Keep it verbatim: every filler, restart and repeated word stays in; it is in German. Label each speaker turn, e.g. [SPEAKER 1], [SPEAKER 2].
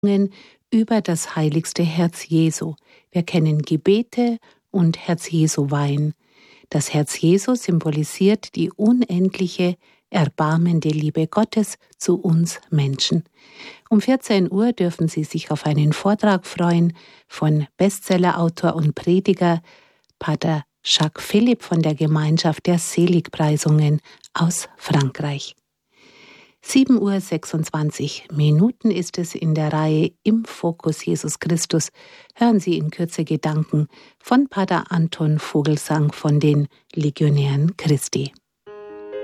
[SPEAKER 1] über das heiligste Herz Jesu. Wir kennen Gebete und Herz Jesu Wein. Das Herz Jesu symbolisiert die unendliche, erbarmende Liebe Gottes zu uns Menschen. Um vierzehn Uhr dürfen Sie sich auf einen Vortrag freuen von Bestsellerautor und Prediger Pater Jacques Philipp von der Gemeinschaft der Seligpreisungen aus Frankreich. sieben Uhr sechsundzwanzig Minuten ist es in der Reihe Im Fokus Jesus Christus. Hören Sie in Kürze Gedanken von Pater Anton Vogelsang von den Legionären Christi.